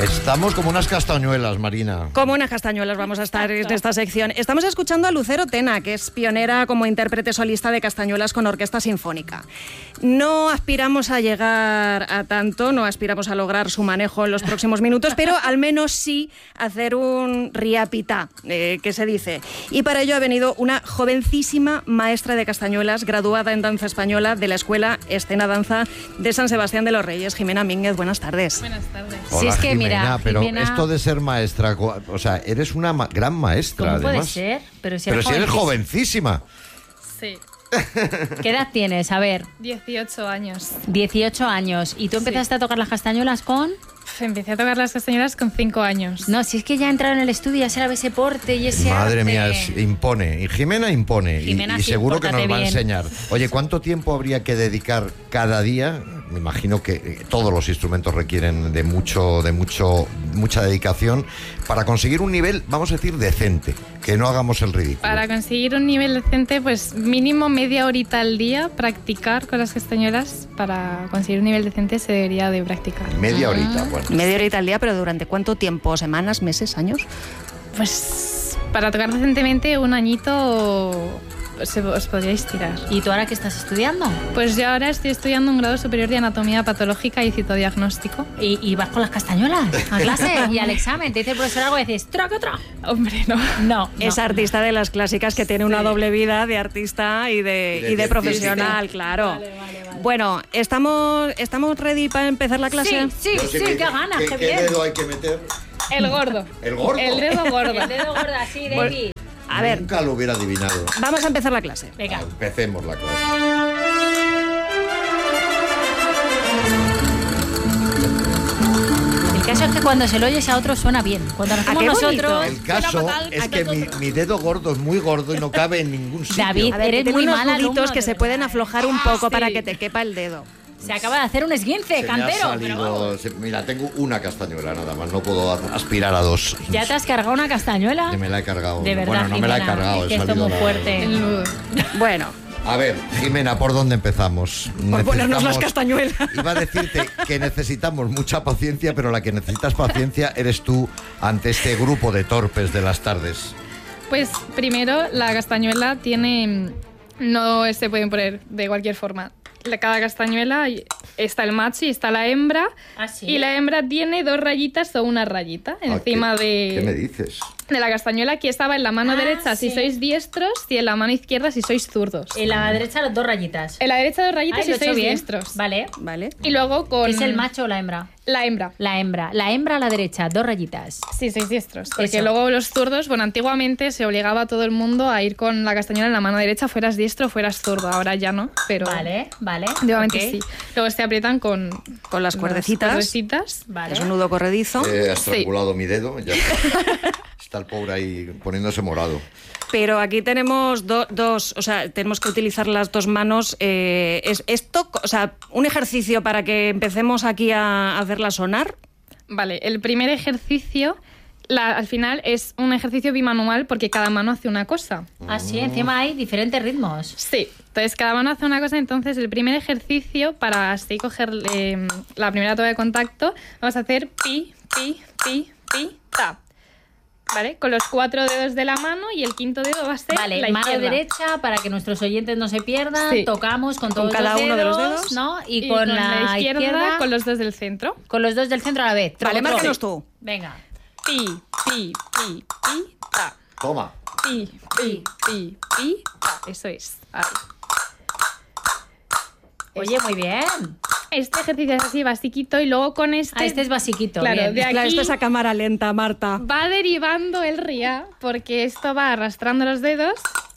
Estamos como unas castañuelas, Marina. Como unas castañuelas vamos a estar en esta sección. Estamos escuchando a Lucero Tena, que es pionera como intérprete solista de castañuelas con orquesta sinfónica. No aspiramos a llegar a tanto, no aspiramos a lograr su manejo en los próximos minutos, pero al menos sí hacer un riapitá, que se dice. Y para ello ha venido una jovencísima maestra de castañuelas, graduada en danza española de la Escuela Escena Danza de San Sebastián de los Reyes. Jimena Mínguez, buenas tardes. Buenas tardes. Hola, Sí, es que Jimena, mira, pero Jimena... esto de ser maestra, o sea, eres una gran maestra, ¿Cómo además. puede ser? Pero si Pero si eres jovencísima. Sí, ¿Qué edad tienes? A ver, 18 años. 18 años. ¿Y tú empezaste a tocar las castañuelas con...? Empecé a tocar las castañuelas con 5 años. No, si es que ya entraron en el estudio, ya se sabe ese porte y ese Madre arte. mía, impone. Y Jimena impone. Jimena, y sí, seguro que nos pórtate va a bien. enseñar. Oye, ¿cuánto tiempo habría que dedicar cada día? Me imagino que todos los instrumentos requieren de mucha dedicación para conseguir un nivel, vamos a decir, decente. Que no hagamos el ridículo. Para conseguir un nivel decente, pues mínimo media horita al día practicar con las castañuelas. Para conseguir un nivel decente se debería de practicar. Media horita, bueno. Media horita al día, pero ¿durante cuánto tiempo? ¿Semanas, meses, años? Pues para tocar decentemente un añito os podríais tirar. ¿Y tú ahora qué estás estudiando? Pues yo ahora estoy estudiando un grado superior de anatomía patológica y citodiagnóstico. ¿Y vas con las castañuelas a clase y al examen? Te dice el profesor algo y dices, ¡traca, traca! Hombre, no. No, Es artista de las clásicas que tiene una doble vida de artista y de profesional, claro. Vale. Bueno, ¿estamos ready para empezar la clase? Sí, qué ganas, qué bien. ¿Qué dedo hay que meter? El gordo. ¿El gordo? El dedo gordo. El dedo gordo así, David. A ver, Nunca lo hubiera adivinado. vamos a empezar la clase. Venga. Empecemos la clase. El caso es que cuando se lo oyes a otro suena bien. Cuando lo hacemos qué nosotros... bonito. El caso es que mi dedo gordo es muy gordo y no cabe en ningún sitio. David, A ver, eres tiene muy unos mal alumno, nuditos que de se pueden verdad. aflojar un poco Sí. para que te quepa el dedo. Se acaba de hacer un esguince, Se me ha cantero. salido- pero vamos. mira, tengo una castañuela nada más, no puedo aspirar a dos. ¿Ya te has cargado una castañuela? Que me la he cargado. De verdad, bueno, no me la he Jimena, cargado. es que he esto es salido muy la- fuerte. El nudo. Bueno, A ver, Jimena, ¿por dónde empezamos? por ponernos las Necesitamos- castañuelas. Iba a decirte que necesitamos mucha paciencia, pero la que necesitas paciencia eres tú ante este grupo de torpes de las tardes. Pues primero, la castañuela tiene... No se pueden poner de cualquier forma. Cada castañuela está el macho y está la hembra. ¿Ah, sí? Y la hembra tiene 2 rayitas o una rayita encima ¿Qué me de dices? la castañuela, que estaba en la mano derecha si sí. sois diestros y en la mano izquierda si sois zurdos. En la derecha las 2 rayitas. En la derecha 2 rayitas Ay, si lo he hecho sois bien. diestros. Vale. ¿Vale? Y luego con... ¿Es el macho o la hembra? La hembra. La hembra. La hembra a la derecha, 2 rayitas. Sí, sois diestros. Porque Eso. luego los zurdos, bueno, antiguamente se obligaba a todo el mundo a ir con la castañuela en la mano derecha, fueras diestro o fueras zurdo. Ahora ya no, pero... Vale. Antiguamente Ok. sí. Luego se aprietan con Las cuerdecitas. cuerdecitas. Vale. Es un nudo corredizo. Has estrangulado mi dedo. Ya está el pobre ahí poniéndose morado. Pero aquí tenemos dos, o sea, tenemos que utilizar las dos manos. ¿Es esto, o sea, un ejercicio para que empecemos aquí a hacerla sonar? Vale, el primer ejercicio, al final, es un ejercicio bimanual porque cada mano hace una cosa. Así, encima hay diferentes ritmos. Sí, entonces cada mano hace una cosa. Entonces el primer ejercicio, para así coger la primera toma de contacto, vamos a hacer pi, pi, pi, pi, ta. ¿Vale? Con los 4 dedos de la mano y el 5.º dedo va a ser Vale, la mano izquierda. derecha, para que nuestros oyentes no se pierdan, Sí. tocamos con todos cada los uno de los dedos, dedos. ¿no? Y, Y con la izquierda, con los 2 del centro. con los 2 del centro a la vez. Vale, Troco, márcanos troco. tú. Venga. Pi, pi, pi, pi, ta. Toma. Pi, pi, pi, pi, ta. Eso es. Ahí. Oye, muy bien. Este ejercicio es así basiquito y luego con este... Este es basiquito. Claro, bien. de Claro, aquí esto es a cámara lenta, Marta. va derivando el ría porque esto va arrastrando los dedos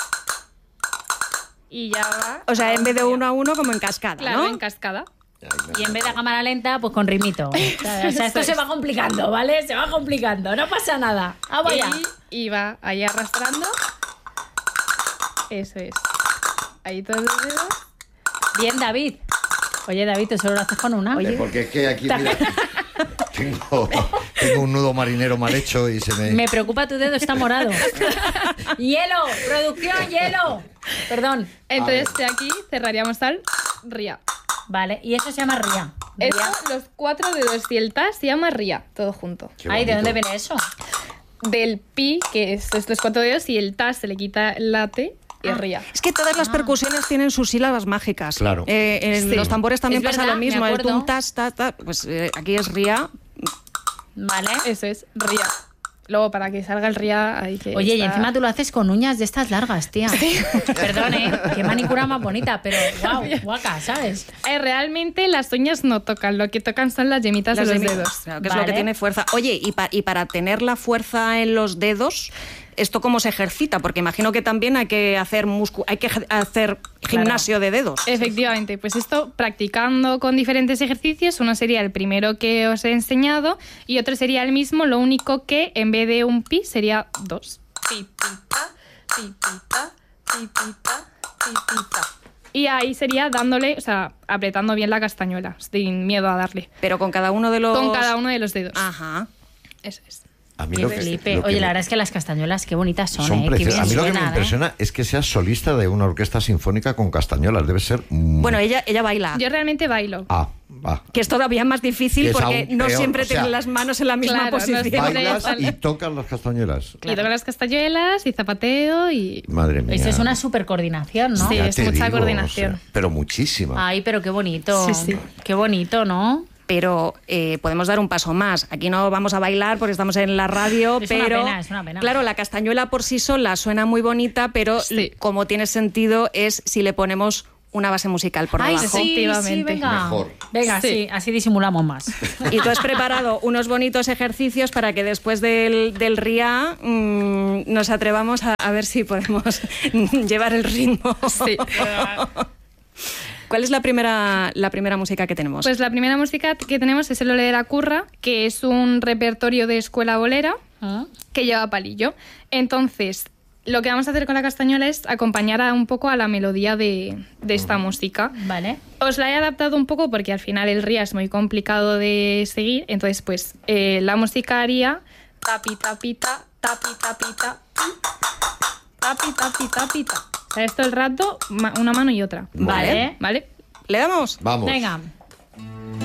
y ya va... O sea, en vez de 1 a 1, como en cascada, Claro, ¿no? en cascada. Y en vez de a cámara lenta, pues con ritmito. O sea, esto se va complicando, ¿vale? Se va complicando, no pasa nada. ¡Vamos allá! Y va ahí arrastrando. Eso es. Ahí todos los dedos. Bien, David. Oye, David, ¿tú solo lo haces con una? Porque es que aquí, mira, tengo un nudo marinero mal hecho y se me... Me preocupa, tu dedo está morado. ¡Hielo! ¡Producción, hielo! Perdón. Entonces de aquí cerraríamos al ría. Vale, y eso se llama ría. Eso, los 4 dedos y el ta se llama ría, todo junto. Ay, ¿de dónde viene eso? Del pi, que es los 4 dedos, y el ta se le quita la T y es ría. Es que todas las percusiones tienen sus sílabas mágicas. Claro. En los tambores también Es pasa verdad, lo mismo. me El acuerdo. tum, tas, ta, ta. Pues aquí es ría. Vale. Eso es, ría. Luego, para que salga el ría hay que... Oye, y estar- encima tú lo haces con uñas de estas largas, tía. Perdón, qué manicura más bonita, pero wow, guaca, ¿sabes? Realmente las uñas no tocan, lo que tocan son las yemitas Las de los yemitas, dedos. claro, que es lo que Vale. tiene fuerza. Oye, y para tener la fuerza en los dedos, ¿esto cómo se ejercita? Porque imagino que también hay que hacer hacer gimnasio de dedos. Efectivamente, pues esto practicando con diferentes ejercicios, uno sería el primero que os he enseñado y otro sería el mismo, lo único que en vez de un pi sería 2. Pi, pi, ta, pi, pi, ta, pi, pi, ta, pi, pi, ta. Y ahí sería dándole, o sea, apretando bien la castañuela, sin miedo a darle. Pero con cada uno de los... Con cada uno de los dedos. Ajá. Eso es. A mí Qué lo que, flipe. lo que Oye, me- la verdad es que las castañuelas, qué bonitas son, son qué preciosas. bien A mí lo que me suenan, impresiona es que seas solista de una orquesta sinfónica con castañuelas. Debe ser... Bueno, ella baila. Yo realmente bailo. va. Que es todavía más difícil Que es porque aún no peor, siempre o sea, tienen las manos en la misma claro, no posición. siempre- Bailas vale. y tocas las castañuelas. Y toco las castañuelas y zapateo y... Madre mía. Eso es una super coordinación, ¿no? Sí. Ya es te mucha digo, coordinación. pero muchísima. Ay, pero qué bonito. Sí, sí. Qué bonito, ¿no? Pero podemos dar un paso más. Aquí no vamos a bailar porque estamos en la radio, Es una pero pena, es una pena. claro, la castañuela por sí sola suena muy bonita, pero Sí. como tiene sentido es si le ponemos una base musical por Ay, debajo. sí, Efectivamente. venga. Mejor. Venga, Sí. sí, así disimulamos más. Y tú has preparado unos bonitos ejercicios para que después del RIA nos atrevamos a ver si podemos llevar el ritmo. Sí. ¿Cuál es la primera música que tenemos? Pues la primera música que tenemos es el Ole de la Curra, que es un repertorio de escuela bolera que lleva palillo. Entonces, lo que vamos a hacer con la castañuela es acompañar un poco a la melodía de esta música. Vale. Os la he adaptado un poco porque al final el ría es muy complicado de seguir. Entonces, pues la música haría tapi tapita, tapi tapita, tapi tapi tapita. O sea, esto el rato, una mano y otra. Vale. ¿Vale? ¿Le damos? Vamos. Venga.